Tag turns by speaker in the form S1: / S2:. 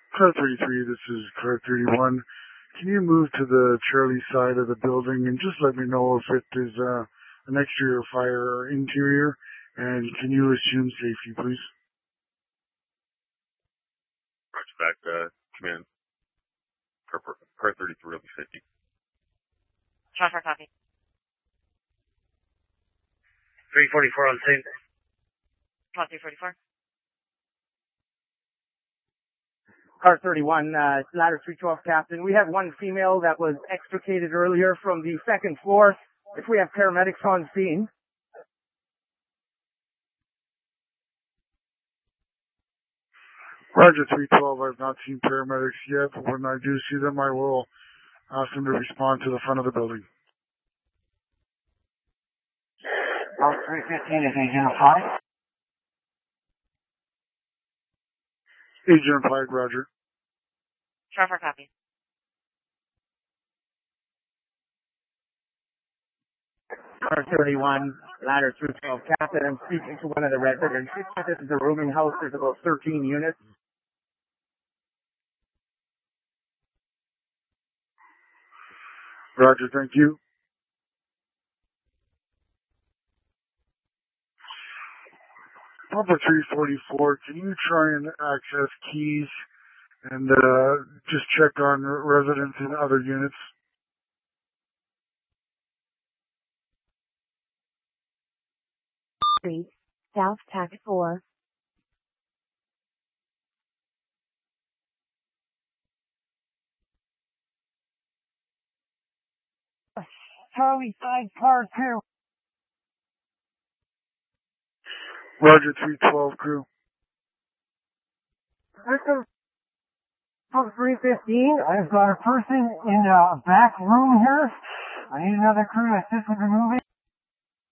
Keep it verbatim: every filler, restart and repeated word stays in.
S1: Car thirty-three, this is Car thirty-one. Can you move to the Charlie side of the building and just let me know if it is uh, an exterior fire or interior? And can you assume safety, please?
S2: Roger back, uh, command. Car, car thirty-three will be fifty.
S3: Traffic copy.
S4: three forty-four on scene.
S3: Plot three forty-four.
S5: Car thirty-one, uh, ladder three twelve, Captain. We have one female that was extricated earlier from the second floor. If we have paramedics on scene.
S1: Roger three twelve, I've not seen paramedics yet. When I do see them, I will ask them to respond to the front of the building.
S4: Oh, three fifteen is agent applied.
S1: Agent applied, Roger.
S3: Traffic copy.
S5: Car thirty-one, ladder three twelve, Captain. I'm speaking to one of the residents. This is the rooming house. There's about thirteen units.
S1: Roger, thank you. Papa three forty-four, can you try and access keys and uh, just check on residents in other units?
S6: Street, South Tac four.
S4: Charlie side, car two.
S1: Roger three twelve, crew.
S4: Victim from three fifteen. I've got a person in a back room here. I need another crew to assist with removing.